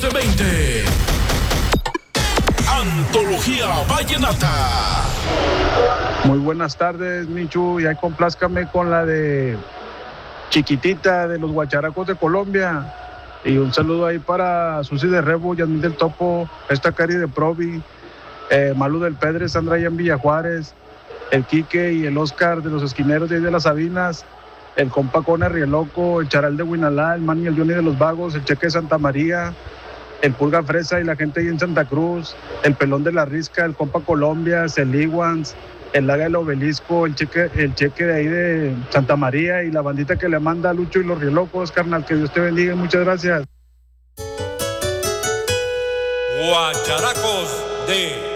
2020. Antología Vallenata. Muy buenas tardes, Michu, y ahí complázcame con la de Chiquitita de los Guacharacos de Colombia. Y un saludo ahí para Susi de Rebo, Yasmín del Topo, esta Cari de Provi, Malu del Pedre, Sandra allá en Villajuárez, el Quique y el Oscar de los Esquineros de ahí de las Sabinas, el compa Cone Rieloco, el Charal de Huinalá, el Manny y el Johnny de los Vagos, el Cheque de Santa María, el Pulga Fresa y la gente ahí en Santa Cruz, el Pelón de la Risca, el compa Colombia, el Iguans, el Laga del Obelisco, el cheque de ahí de Santa María y la bandita que le manda a Lucho y los Rielocos, carnal, que Dios te bendiga y muchas gracias. Guacharacos de